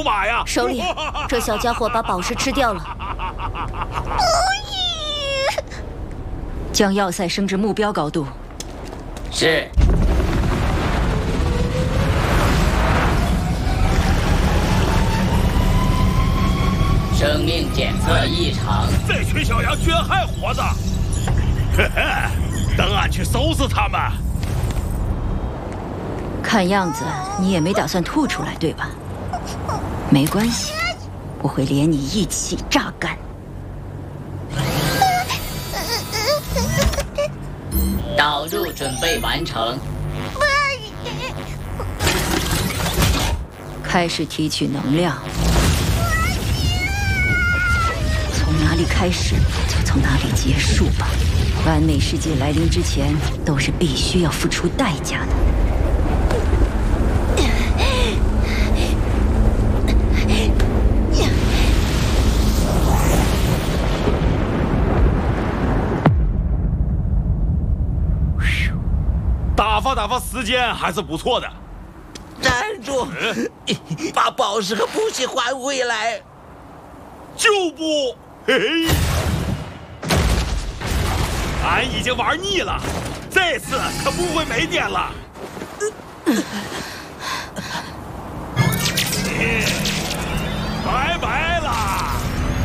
筹码呀！ 首领，这小家伙把宝石吃掉了。将要塞升至目标高度。 是。生命检测异常。 这群小羊居然还活着！嘿嘿，等俺去收拾他们。 看样子你也没打算吐出来，对吧？没关系，我会连你一起榨干。 导入准备完成。 开始提取能量，从哪里开始就从哪里结束吧。完美世界来临之前，都是必须要付出代价的。 打发时间还是不错的。 站住！把宝石和武器还回来！ 就不，嘿嘿。俺已经玩腻了，这次可不会没电了。拜拜啦！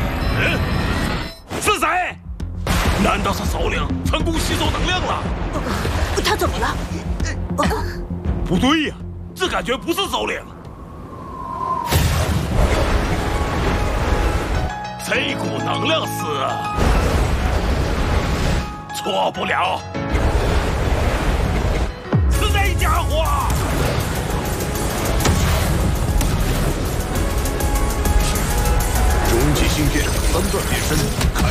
是谁？难道是首领成功吸收能量了？ 他怎么了？ 不对呀，这感觉不是首领。这股能量是，错不了，是这家伙。 终极芯片3段变身开。